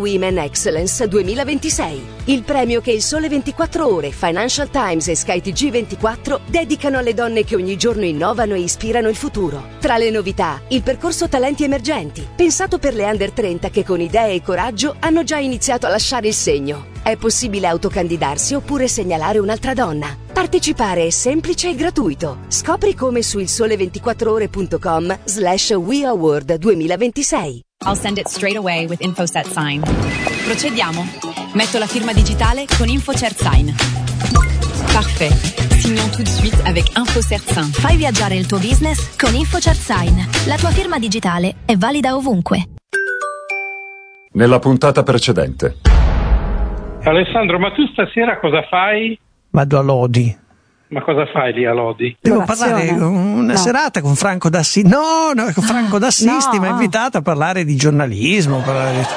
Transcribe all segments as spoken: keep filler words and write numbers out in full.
Women Excellence duemilaventisei, il premio che il Sole ventiquattro Ore, Financial Times e Sky T G ventiquattro dedicano alle donne che ogni giorno innovano e ispirano il futuro. Tra le novità, il percorso Talenti Emergenti, pensato per le under trenta che con idee e coraggio hanno già iniziato a lasciare il segno. È possibile autocandidarsi oppure segnalare un'altra donna. Partecipare è semplice e gratuito. Scopri come su il sole ventiquattro ore punto com slash we award duemilaventisei. I'll send it straight away with InfoSet Sign. Procediamo. Metto la firma digitale con InfoCert Sign. Parfait. Signons tout de suite avec InfoCert Sign. Fai viaggiare il tuo business con InfoCert Sign. La tua firma digitale è valida ovunque. Nella puntata precedente. Alessandro, ma tu stasera cosa fai? Vado a Lodi. Ma cosa fai lì a Lodi? Devo parlare una no. serata con Franco D'Assisti. No, no, con Franco D'Assisti no. mi ha invitato a parlare di giornalismo. Parlare di...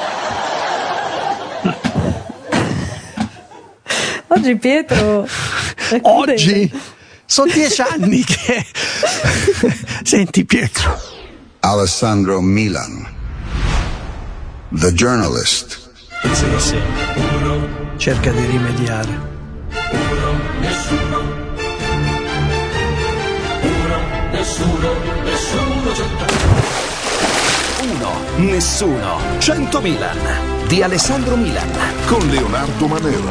Oggi Pietro. Oggi sono dieci anni che. Senti Pietro. Alessandro Milan, the journalist. Sì, sì. Cerca di rimediare. Nessuno, nessuno, nessuno, Uno, nessuno, cento Milan di Alessandro Milan con Leonardo Manera.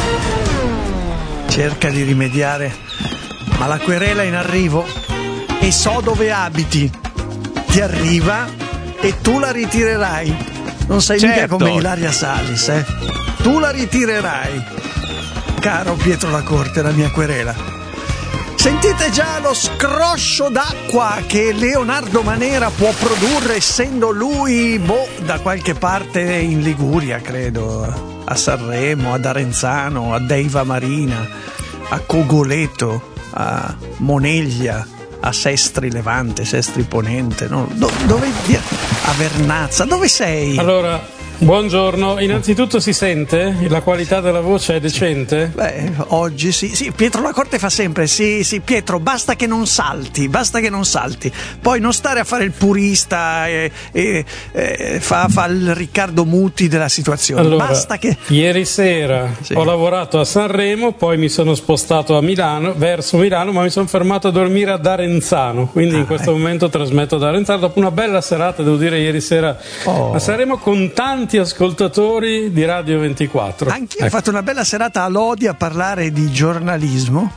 Cerca di rimediare, ma la querela è in arrivo e so dove abiti. Ti arriva e tu la ritirerai. Non sei certo. mica come Ilaria Salis, eh? Tu la ritirerai, caro Pietro La Corte, la mia querela. Sentite già lo scroscio d'acqua che Leonardo Manera può produrre, essendo lui, boh, da qualche parte in Liguria, credo, a Sanremo, ad Arenzano, a Deiva Marina, a Cogoleto, a Moneglia, a Sestri Levante, Sestri Ponente, no? Do- dove a Vernazza, dove sei? Allora, buongiorno, innanzitutto si sente? La qualità della voce è decente? Beh, oggi sì, sì, Pietro La Corte fa sempre, sì, sì, Pietro, basta che non salti, basta che non salti, poi non stare a fare il purista e, e, e fa, fa il Riccardo Muti della situazione, allora, basta che... Ieri sera sì. ho lavorato a Sanremo, poi mi sono spostato a Milano, verso Milano, ma mi sono fermato a dormire ad Arenzano, quindi ah, in questo ecco. momento trasmetto da Arenzano, dopo una bella serata, devo dire, ieri sera oh. a Sanremo con tanti ascoltatori di Radio ventiquattro. Anch'io ecco. ho fatto una bella serata a Lodi a parlare di giornalismo.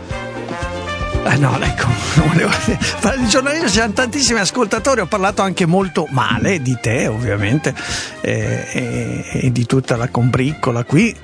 Ah no, ecco, non volevo dire. Parlare di giornalismo, c'erano tantissimi ascoltatori, ho parlato anche molto male di te, ovviamente, e, e, e di tutta la combriccola qui.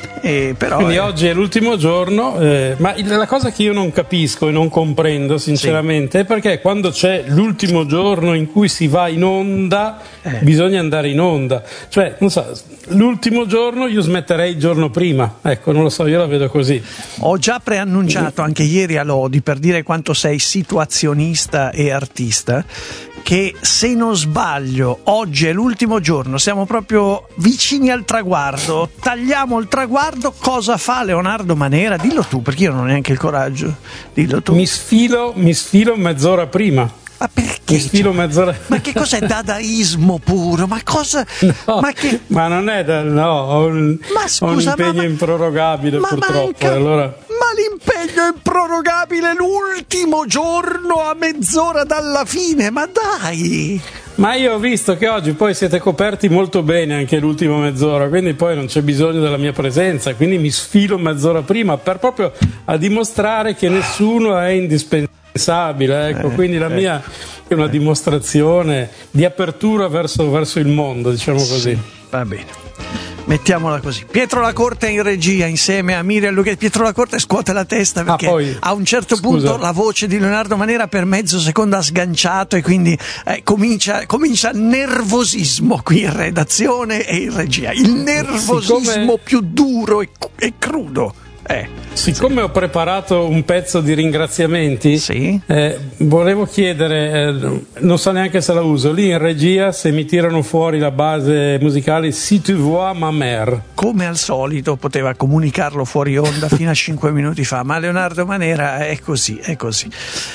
E però, Quindi eh, oggi è l'ultimo giorno, eh, ma la cosa che io non capisco e non comprendo sinceramente sì. è perché quando c'è l'ultimo giorno in cui si va in onda eh. bisogna andare in onda, cioè non so, l'ultimo giorno io smetterei il giorno prima, ecco, non lo so, io la vedo così. Ho già preannunciato anche ieri a Lodi, per dire quanto sei situazionista e artista, che se non sbaglio oggi è l'ultimo giorno, siamo proprio vicini al traguardo, tagliamo il traguardo, cosa fa Leonardo Manera? Dillo tu, perché io non ho neanche il coraggio, dillo tu. Mi sfilo, mi sfilo mezz'ora prima. Ma perché? Mi sfilo mezz'ora. Ma che cos'è dadaismo puro? Ma cosa? No, ma, che... ma non è da, no, ho un, ma scusa, ho un impegno ma, improrogabile ma purtroppo. Manca... Allora... Ma l'impegno è improrogabile l'ultimo giorno a mezz'ora dalla fine, ma dai! Ma io ho visto che oggi poi siete coperti molto bene anche l'ultima mezz'ora, quindi poi non c'è bisogno della mia presenza, quindi mi sfilo mezz'ora prima per proprio a dimostrare che nessuno è indispensabile, ecco, eh, quindi la eh, mia è una dimostrazione di apertura verso, verso il mondo, diciamo così. Sì, va bene. Mettiamola così. Pietro La Corte in regia insieme a Miriam Lucchetti. Pietro La Corte scuote la testa perché ah, poi, a un certo scusa. punto la voce di Leonardo Manera per mezzo secondo ha sganciato e quindi eh, comincia, comincia nervosismo qui in redazione e in regia. Il nervosismo Siccome... più duro e, e crudo. Eh, Siccome sì. ho preparato un pezzo di ringraziamenti, sì. eh, volevo chiedere, eh, non so neanche se la uso, lì in regia se mi tirano fuori la base musicale Si tu vois ma mère. Come al solito poteva comunicarlo fuori onda fino a cinque minuti fa, ma Leonardo Manera è così, è così,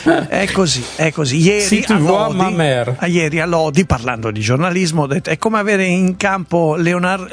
è così, è così. Ieri, si tu a vois Lodi, ma mère. ieri a Lodi, parlando di giornalismo, ho detto, è come avere in campo Leonardo